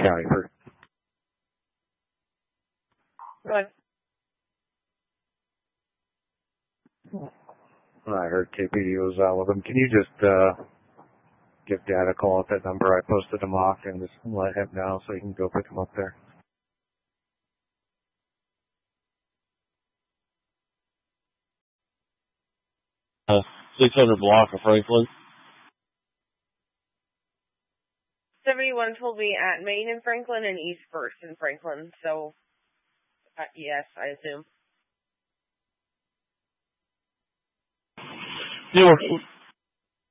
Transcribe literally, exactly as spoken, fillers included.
County for. Good. I heard K P D was out with him. Can you just uh, give Dad a call at that number? I posted him off and just let him know so he can go pick him up there. Uh, six hundred block of Franklin. seventy-one told me at Main in Franklin and East First in Franklin, so uh, yes, I assume. Yeah, we're,